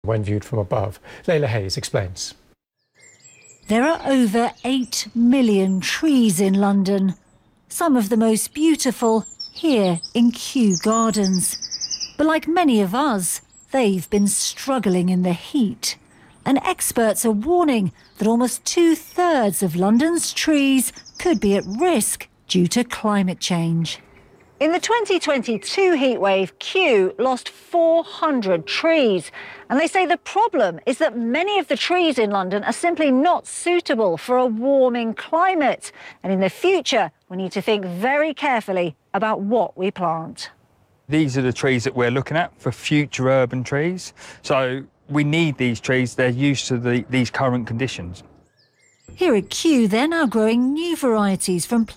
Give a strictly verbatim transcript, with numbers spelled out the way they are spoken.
when viewed from above. Layla Hayes explains. There are over eight million trees in London, some of the most beautiful here in Kew Gardens. But like many of us, they've been struggling in the heat. And experts are warning that almost two-thirds of London's trees could be at risk due to climate change. In the twenty twenty-two heatwave, Kew lost four hundred trees. And they say the problem is that many of the trees in London are simply not suitable for a warming climate. And in the future, we need to think very carefully about what we plant. These are the trees that we're looking at for future urban trees. So we need these trees. They're used to the, these current conditions. Here at Kew, they're now growing new varieties from